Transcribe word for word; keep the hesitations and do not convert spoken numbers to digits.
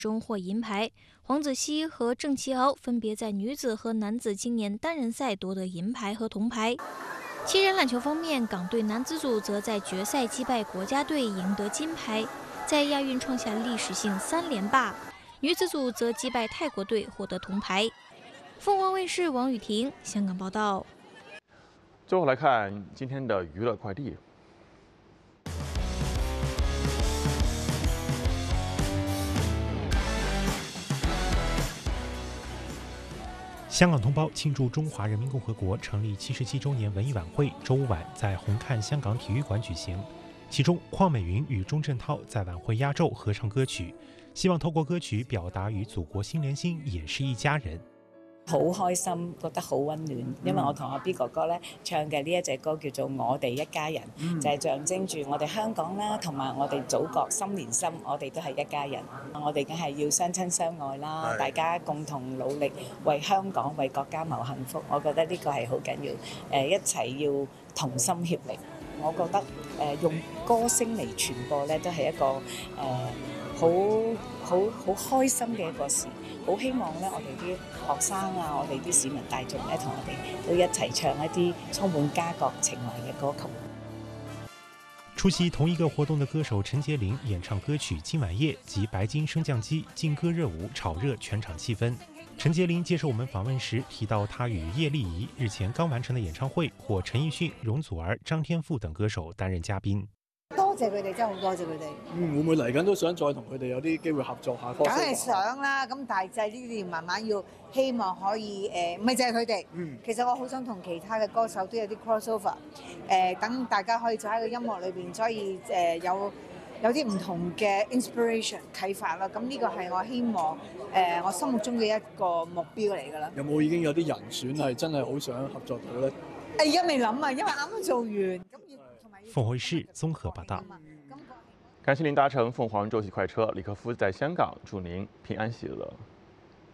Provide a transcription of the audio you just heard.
中获银牌，黄子熙和郑琦敖分别在女子和男子青年单人赛夺得银牌和铜牌。七人篮球方面，港队男子组则在决赛击败国家队，赢得金牌，在亚运创下历史性三连霸。女子组则击败泰国队，获得铜牌。凤凰卫视王雨婷香港报道。 最后来看今天的娱乐快递。 香港同胞庆祝中华人民共和国成立七十七周年文艺晚会周五晚在红磡香港体育馆舉行，其中邝美雲與鐘鎮濤在晚會壓軸合唱歌曲，希望透過歌曲表達與祖國心連心，也是一家人。 好開心，覺得好溫暖，因為我同阿 B 哥哥咧唱嘅呢一隻歌叫做《我哋一家人》，嗯、就係象徵住我哋香港啦，同埋我哋祖國心連心，我哋都係一家人。我哋梗係要相親相愛啦，大家共同努力為香港、為國家謀幸福。我覺得呢個係好緊要，誒一齊要同心協力。我覺得誒、呃、用歌聲嚟傳播咧，都係一個誒好好好開心嘅一個事。好希望咧，我哋啲學生啊，我哋啲市民大眾咧，同我哋都一齊唱一啲充滿家國情懷嘅歌曲。 出席同一個活動的歌手陳潔靈演唱歌曲《今晚夜》及白金升降機勁歌熱舞，炒熱全場氣氛。陳潔靈接受我們訪問時提到，他與葉麗儀日前剛完成的演唱會，獲陳奕迅、容祖兒、張天賦等歌手擔任嘉賓。 多謝佢哋，真係好多謝佢哋。 嗯，會唔會嚟緊都想再同佢哋有啲機會合作下？ 梗係想啦，咁大製呢啲慢慢要希望可以誒，唔係淨係佢哋。嗯，其實我好想同其他嘅歌手都有啲 crossover，誒、呃，等大家可以再喺個音樂裏邊，所以誒、呃、有有啲唔同嘅 inspiration 啟發啦。咁呢個係我希望誒、呃、我心目中嘅一個目標嚟㗎啦。 有冇已經有啲人選係真係好想合作到咧？ 誒而家未諗啊，因為啱啱做完。 鳳凰衛視綜合報道。 感謝您搭乘鳳凰週喜快車，李克夫在香港，祝您平安喜樂。